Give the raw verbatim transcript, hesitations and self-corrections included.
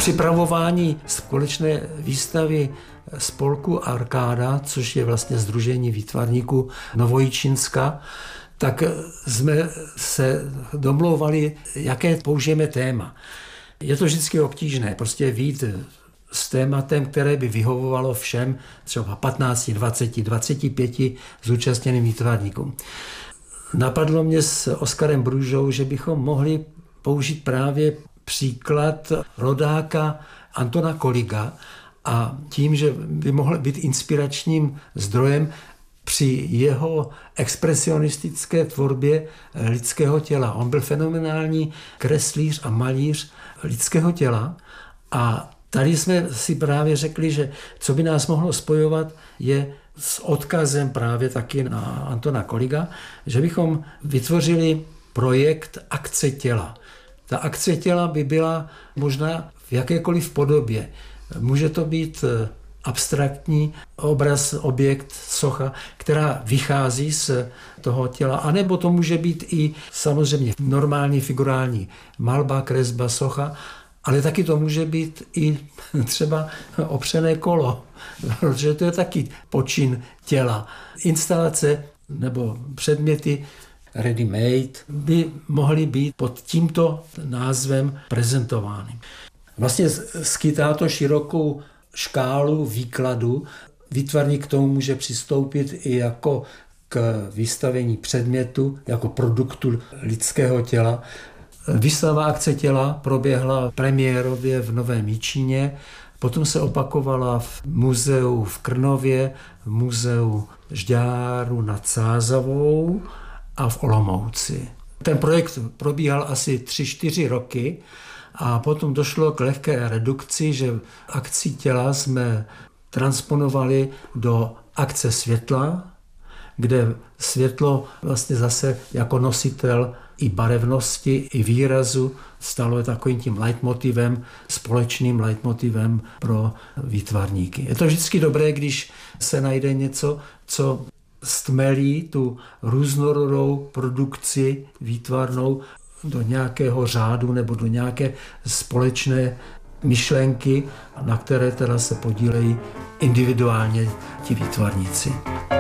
připravování společné výstavy spolku Arkáda, což je vlastně sdružení výtvarníků Novojičínska, tak jsme se domlouvali, jaké použijeme téma. Je to vždycky obtížné, prostě vyjít s tématem, které by vyhovovalo všem, třeba patnáct, dvacet, dvacet pět zúčastněným výtvarníkům. Napadlo mě s Oskarem Brůžou, že bychom mohli použít právě příklad rodáka Antona Koliga a tím, že by mohl být inspiračním zdrojem při jeho expresionistické tvorbě lidského těla. On byl fenomenální kreslíř a malíř lidského těla a tady jsme si právě řekli, že co by nás mohlo spojovat, je s odkazem právě taky na Antona Koliga, že bychom vytvořili projekt Akce těla. Ta akce těla by byla možná v jakékoliv podobě. Může to být abstraktní obraz, objekt, socha, která vychází z toho těla, anebo to může být i samozřejmě normální figurální malba, kresba, socha, ale taky to může být i třeba opřené kolo, protože to je taky počin těla. Instalace nebo předměty ready-made by mohly být pod tímto názvem prezentovány. Vlastně skýtá to širokou škálu výkladu. Výtvarník k tomu může přistoupit i jako k vystavení předmětu, jako produktu lidského těla. Výstava Akce těla proběhla premiérově v Novém Jičíně, potom se opakovala v muzeu v Krnově, v muzeu Žďáru nad Sázavou a v Olomouci. Ten projekt probíhal asi tři čtyři roky a potom došlo k lehké redukci, že akci těla jsme transponovali do akce světla, kde světlo vlastně zase jako nositel i barevnosti, i výrazu stalo takovým tím leitmotivem, společným leitmotivem pro výtvarníky. Je to vždycky dobré, když se najde něco, co stmelí tu různorodou produkci výtvarnou do nějakého řádu nebo do nějaké společné myšlenky, na které teda se podílejí individuálně ti výtvarníci.